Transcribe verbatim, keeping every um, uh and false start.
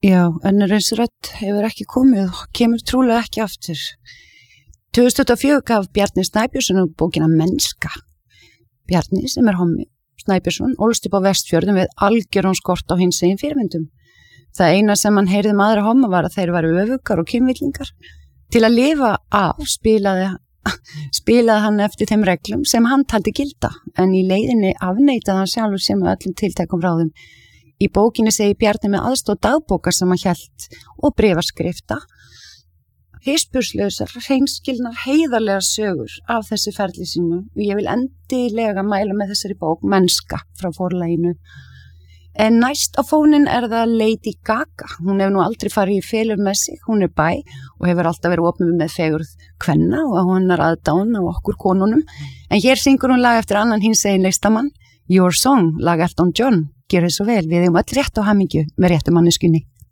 Já, önnur eins rödd hefur ekki komið og kemur trúlega ekki aftur. tvö þúsund tuttugu og fjögur gaf Bjarni Snæbjörnsson út bókina Mennska. Bjarni, sem er hommi, Snæbjörnsson, ólst upp á Vestfjörðum við algjöran skort á hinsegin fyrirmyndum. Það eina sem hann heyrði um aðra homma var að þeir væru öfugar og kynvillingar. Til að lifa af spilaði, spilaði hann eftir þeim reglum sem hann taldi gilda, en í leiðinni afneitaði hann sjálfur sem að öllum tiltækum ráðum. Í bókinni segir Bjarni með aðstoð dagbókar sem hann hélt og bréfaskrifta, hispurslausar, hreinskilnar, heiðarlegar sögur af þessu ferli sínu og ég vil endilega mæla með þessari bók Mennska frá Forlaginu. En næst á fónin er það Lady Gaga. Hún hefur nú aldrei farið í felur með sig, hún er bæ og hefur alltaf verið opnuð með fegurð kvenna og hún er aðdána á okkur konunum. En hér syngur hún lag eftir annan hinsegin listamann, Your Song, lag Elton John. Gjörðu svo vel, við eigum öll rétt á hamingju með réttu manneskunni.